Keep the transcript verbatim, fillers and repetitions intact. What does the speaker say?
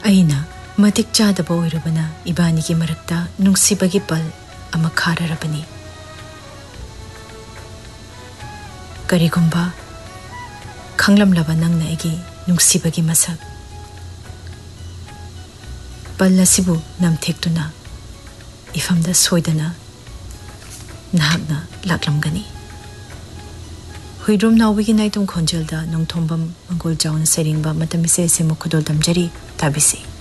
ꯑꯩꯅ ꯃꯇꯤꯛ ꯆꯥꯗꯕ ꯑꯣꯏꯔꯕꯅ ꯏꯕꯥꯅꯤꯒꯤ ꯃꯔꯛꯇ ꯅꯨꯡꯁꯤꯕꯒꯤ ꯄꯜ ꯑꯃ ꯈꯥꯔꯔꯕꯅꯤ꯫ ꯀꯔꯤꯒꯨꯝꯕ ꯈꯪꯂꯝꯂꯕ ꯅꯪꯅ ꯑꯩꯒꯤ ꯅꯨꯡꯁꯤꯕꯒꯤ ꯃꯁꯛ ꯄꯜ ꯑꯁꯤꯕꯨ ꯅꯝꯊꯦꯛꯇꯨꯅ ꯏꯐꯝꯗ ꯁꯣꯏꯗꯅ ꯅꯍꯥꯛꯅ ꯂꯥꯛꯂꯝꯒꯅꯤ꯫ ꯍꯨꯏꯗ꯭ꯔꯣꯝ ꯅꯥꯎꯕꯤꯒꯤ ꯅꯥꯏꯇꯣꯝ ꯈꯣꯟꯖꯦꯜꯗ ꯅꯣꯡꯊꯣꯝꯕꯝ ꯃꯪꯒꯣꯜ ꯆꯥꯎꯅ ꯁꯩꯔꯦꯡꯕ ꯃꯇꯝ ꯏꯁꯩ ꯑꯁꯤ ꯈꯨꯗꯣꯜ ꯇꯝꯖꯔꯤ, ꯇꯥꯕꯤꯁꯤ꯫